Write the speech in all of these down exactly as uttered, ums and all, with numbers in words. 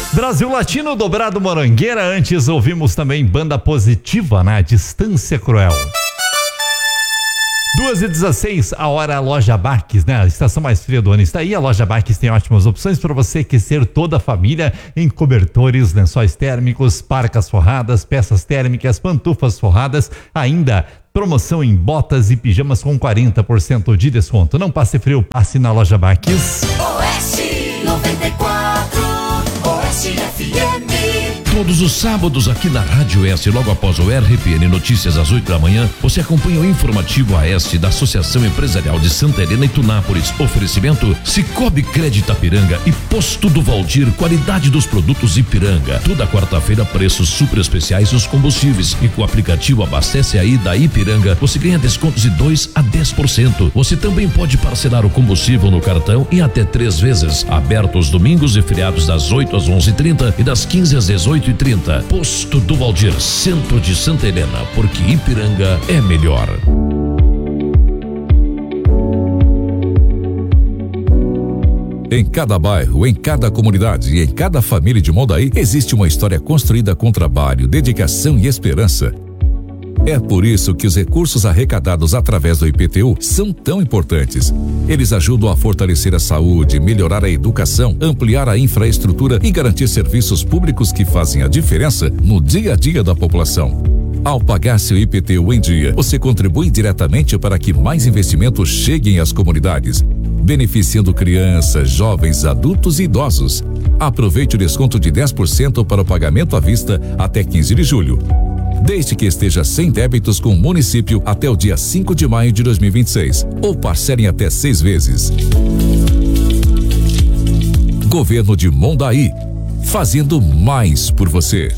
Brasil Latino, dobrado Morangueira. Antes ouvimos também Banda Positiva, na Distância Cruel. duas e dezesseis, a hora a Loja Baques, né? A estação mais fria do ano está aí. A Loja Baques tem ótimas opções para você aquecer toda a família em cobertores, lençóis térmicos, parcas forradas, peças térmicas, pantufas forradas, ainda promoção em botas e pijamas com quarenta por cento de desconto. Não passe frio, passe na Loja Baques. Oeste noventa e quatro, Oeste F M. Todos os sábados aqui na Rádio Oeste, logo após o R P N Notícias às oito da manhã, você acompanha o informativo Oeste da Associação Empresarial de Santa Helena e Tunápolis. Oferecimento Cicobi Crédito Ipiranga e Posto do Valdir, qualidade dos produtos Ipiranga. Toda quarta-feira, preços super especiais dos combustíveis. E com o aplicativo Abastece Aí da Ipiranga, você ganha descontos de dois a dez por cento. Você também pode parcelar o combustível no cartão em até três vezes. Aberto aos domingos e feriados das oito às onze e trinta e das quinze às dezoito e trinta. Posto do Valdir, centro de Santa Helena, porque Ipiranga é melhor. Em cada bairro, em cada comunidade e em cada família de Mondaí existe uma história construída com trabalho, dedicação e esperança. É por isso que os recursos arrecadados através do I P T U são tão importantes. Eles ajudam a fortalecer a saúde, melhorar a educação, ampliar a infraestrutura e garantir serviços públicos que fazem a diferença no dia a dia da população. Ao pagar seu I P T U em dia, você contribui diretamente para que mais investimentos cheguem às comunidades, beneficiando crianças, jovens, adultos e idosos. Aproveite o desconto de dez por cento para o pagamento à vista até quinze de julho. Desde que esteja sem débitos com o município até o dia cinco de maio de dois mil e vinte e seis, ou parcelem até seis vezes. Governo de Mondaí, fazendo mais por você.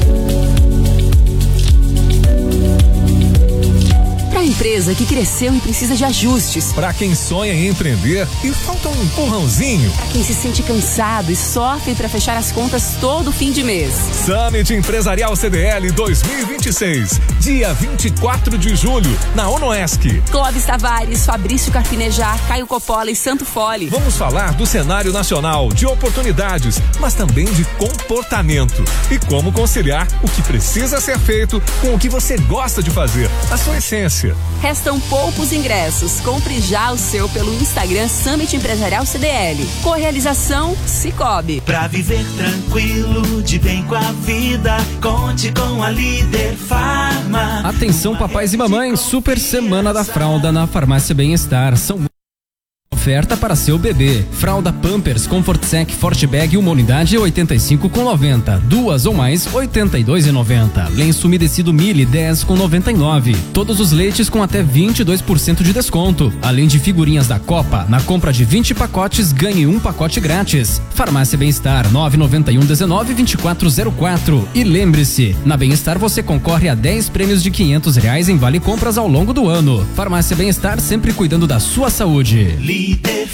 Para a empresa que cresceu e precisa de ajustes. Para quem sonha em empreender e falta um empurrãozinho. Para quem se sente cansado e sofre para fechar as contas todo fim de mês. Summit Empresarial C D L dois mil e vinte e seis, dia vinte e quatro de julho, na Onoesc. Clóvis Tavares, Fabrício Carpinejar, Caio Coppola e Santo Fole. Vamos falar do cenário nacional, de oportunidades, mas também de comportamento e como conciliar o que precisa ser feito com o que você gosta de fazer, a sua essência. Restam poucos ingressos. Compre já o seu pelo Instagram Summit Empresarial C D L. Correalização Cicobi. Pra viver tranquilo, de bem com a vida, conte com a Líder Farma. Atenção papais e mamães, super semana da fralda na Farmácia Bem-Estar. São oferta para seu bebê. Fralda Pampers Comfort Sec Forte Bag, uma unidade oitenta e cinco com noventa. Duas ou mais oitenta e dois e noventa. Lenço umedecido Mili dez com noventa e nove. Todos os leites com até vinte e dois por cento de desconto. Além de figurinhas da Copa, na compra de vinte pacotes ganhe um pacote grátis. Farmácia Bem-Estar nove nove um dezenove vinte e quatro zero quatro. E lembre-se, na Bem-Estar você concorre a dez prêmios de quinhentos reais em vale compras ao longo do ano. Farmácia Bem-Estar, sempre cuidando da sua saúde. Líder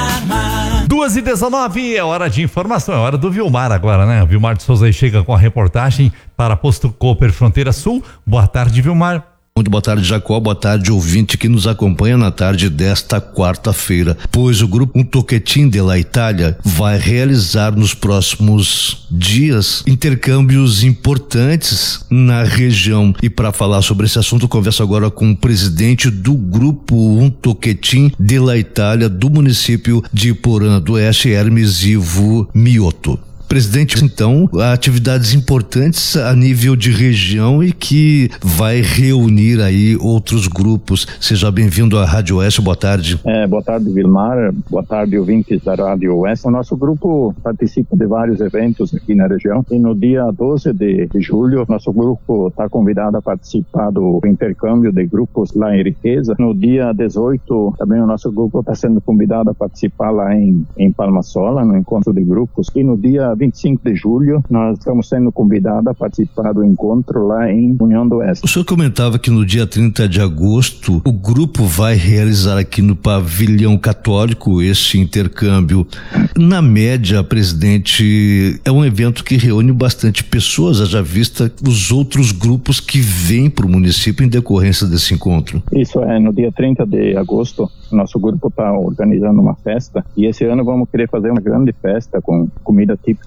Farma. duas e dezenove, é hora de informação, é hora do Vilmar agora, né? O Vilmar de Souza aí chega com a reportagem para Posto Cooper Fronteira Sul. Boa tarde, Vilmar. Muito boa tarde, Jacó. Boa tarde, ouvinte que nos acompanha na tarde desta quarta-feira. Pois o grupo Um Toquetin de la Itália vai realizar nos próximos dias intercâmbios importantes na região. E para falar sobre esse assunto, eu converso agora com o presidente do grupo Um Toquetin de la Itália do município de Porã do Oeste, Hermes Ivo Mioto. Presidente, então, atividades importantes a nível de região e que vai reunir aí outros grupos. Seja bem-vindo à Rádio Oeste, boa tarde. É, boa tarde, Vilmar, boa tarde, ouvintes da Rádio Oeste. O nosso grupo participa de vários eventos aqui na região e no dia doze de julho, nosso grupo está convidado a participar do intercâmbio de grupos lá em Riqueza. No dia dezoito, também o nosso grupo está sendo convidado a participar lá em, em Palmasola, no encontro de grupos. E no dia vinte e cinco de julho, nós estamos sendo convidados a participar do encontro lá em União do Oeste. O senhor comentava que no dia trinta de agosto, o grupo vai realizar aqui no Pavilhão Católico este intercâmbio. Na média, presidente, é um evento que reúne bastante pessoas, haja vista os outros grupos que vêm para o município em decorrência desse encontro. Isso é, no dia trinta de agosto, nosso grupo está organizando uma festa e esse ano vamos querer fazer uma grande festa com comida típica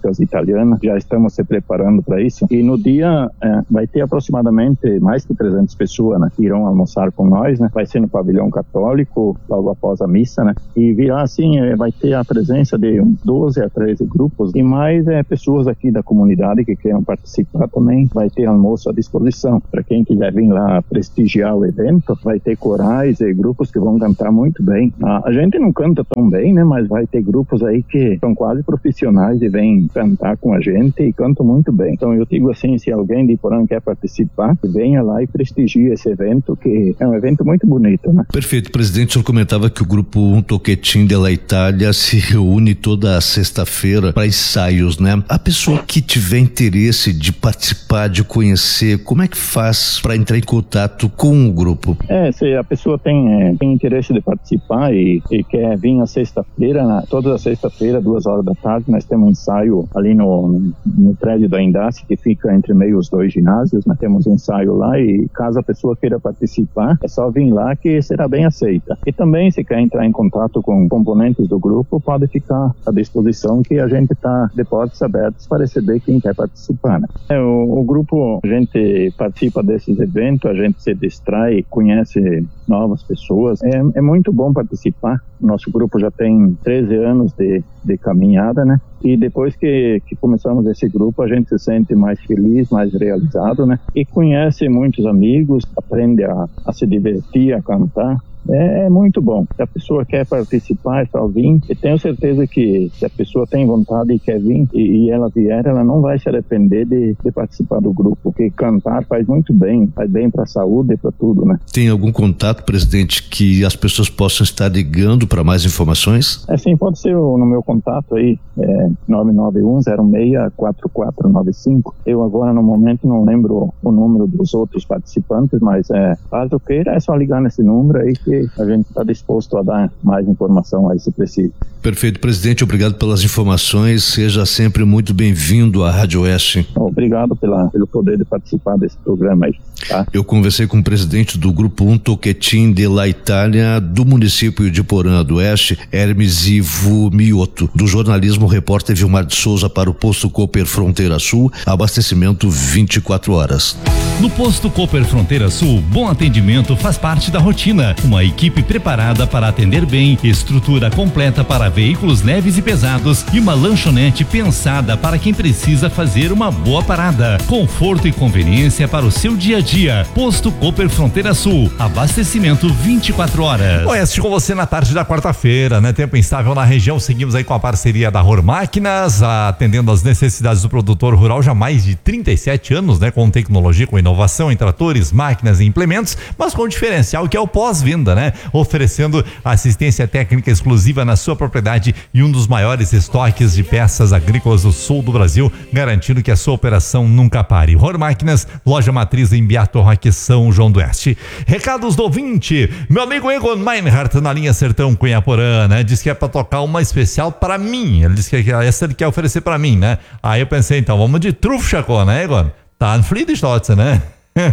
músicas italianas. Já estamos se preparando para isso. E no dia é, vai ter aproximadamente mais de trezentas pessoas, né, que irão almoçar com nós, né? Vai ser no pavilhão católico, logo após a missa, né? E virá assim, é, vai ter a presença de uns doze a treze grupos e mais é, pessoas aqui da comunidade que queiram participar também. Vai ter almoço à disposição. Para quem quiser vir lá prestigiar o evento, vai ter corais e grupos que vão cantar muito bem. A, a gente não canta tão bem, né? Mas vai ter grupos aí que são quase profissionais e vêm cantar com a gente e cantam muito bem. Então eu digo assim, se alguém de Iporã quer participar, venha lá e prestigie esse evento, que é um evento muito bonito, né? Perfeito, presidente. O senhor comentava que o grupo Um Toquetin de la Itália se reúne toda sexta-feira para ensaios, né? A pessoa que tiver interesse de participar, de conhecer, como é que faz para entrar em contato com o grupo? É, se a pessoa tem, é, tem interesse de participar e, e quer vir na sexta-feira, na, toda sexta-feira, duas horas da tarde, nós temos um ensaio ali no, no prédio da Indace, que fica entre meio os dois ginásios. Nós temos um ensaio lá e caso a pessoa queira participar, é só vir lá que será bem aceita. E também, se quer entrar em contato com componentes do grupo, pode ficar à disposição, que a gente está de portas abertas para receber quem quer participar, né? É, o, o grupo, a gente participa desses eventos, a gente se distrai, conhece novas pessoas. É, é muito bom participar. Nosso grupo já tem treze anos de, de caminhada, né? E depois que, que começamos esse grupo, a gente se sente mais feliz, mais realizado, né? E conhece muitos amigos, aprende a, a se divertir, a cantar. É, é muito bom. Se a pessoa quer participar, é só vir. E tenho certeza que se a pessoa tem vontade e quer vir, e, e ela vier, ela não vai se arrepender de, de participar do grupo, porque cantar faz muito bem, faz bem para a saúde e para tudo, né? Tem algum contato, presidente, que as pessoas possam estar ligando para mais informações? É sim, pode ser no meu contato aí, é nove nove um zero seis quatro quatro nove cinco. Eu agora, no momento, não lembro o número dos outros participantes, mas é, caso queira, é só ligar nesse número aí que a gente está disposto a dar mais informação aí se preciso. Perfeito, presidente, obrigado pelas informações, seja sempre muito bem-vindo à Rádio Oeste. Obrigado pela, pelo poder de participar desse programa aí, tá? Eu conversei com o presidente do grupo Um Toquetin de la Itália, do município de Porã do Oeste, Hermes Ivo Mioto, do jornalismo repórter Vilmar de Souza para o Posto Cooper Fronteira Sul, abastecimento vinte e quatro horas. No Posto Cooper Fronteira Sul, bom atendimento faz parte da rotina. Uma equipe preparada para atender bem, estrutura completa para veículos leves e pesados e uma lanchonete pensada para quem precisa fazer uma boa parada. Conforto e conveniência para o seu dia a dia. Posto Cooper Fronteira Sul, abastecimento vinte e quatro horas. Oeste com você na tarde da quarta-feira, né? Tempo instável na região, seguimos aí com a parceria da Ror Máquinas, atendendo às necessidades do produtor rural já há mais de trinta e sete anos, né? Com tecnologia, com inovação em tratores, máquinas e implementos, mas com o diferencial que é o pós-venda, né? Oferecendo assistência técnica exclusiva na sua propriedade e um dos maiores estoques de peças agrícolas do sul do Brasil, garantindo que a sua operação nunca pare. Ror Máquinas, loja matriz em Beato Roque, São João do Oeste. Recados do ouvinte, meu amigo Egon Meinhardt na linha Sertão Cunhaporã, né? Diz que é pra tocar uma especial para mim, ele disse que essa ele quer oferecer para mim, né? Aí eu pensei, então vamos de Trufchacó, né, Egon? Tá no Friedstotze, né?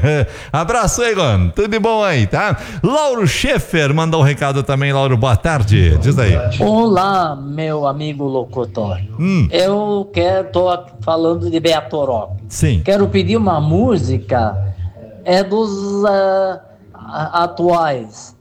Abraço, Egon, tudo de bom aí, tá? Lauro Schaeffer mandou um recado também. Lauro, boa tarde, diz aí. Olá, meu amigo locutor. hum. Eu quero, tô falando de Beatoró. Sim. Quero pedir uma música, é dos uh, atuais,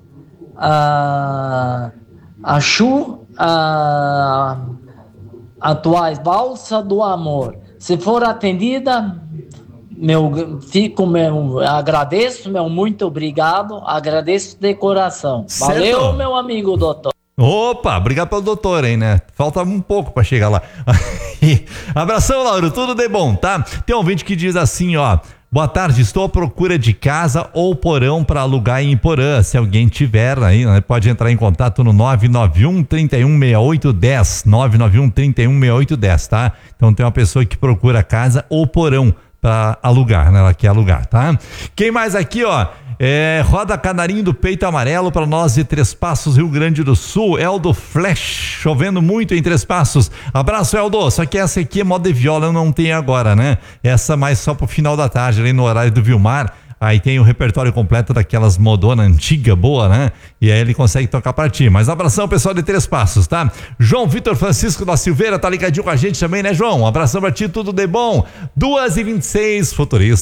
uh, a Chu, uh, atuais, Valsa do Amor. Se for atendida, meu, fico, meu, agradeço, meu, muito obrigado, agradeço de coração. Certo. Valeu, meu amigo doutor. Opa, obrigado pelo doutor, hein, né? Falta um pouco pra chegar lá. Abração, Lauro, tudo de bom, tá? Tem um vídeo que diz assim, ó: boa tarde, estou à procura de casa ou porão para alugar em Iporã. Se alguém tiver aí, né, pode entrar em contato no nove nove um, trinta e um, sessenta e oito, dez, nove nove um, trinta e um, sessenta e oito, dez, tá? Então tem uma pessoa que procura casa ou porão para alugar, né? Ela quer alugar, tá? Quem mais aqui, ó? É, roda Canarinho do Peito Amarelo para nós de Três Passos, Rio Grande do Sul. Eldo Flash, chovendo muito em Três Passos. Abraço, Eldo. Só que essa aqui é moda de viola, eu não tenho agora, né? Essa mais só pro final da tarde, ali no horário do Vilmar. Aí tem o repertório completo daquelas modona antiga, boa, né? E aí ele consegue tocar pra ti. Mas abração, pessoal de Três Passos, tá? João Vitor Francisco da Silveira tá ligadinho com a gente também, né, João? Um abração pra ti, tudo de bom. duas e vinte e seis, futurista.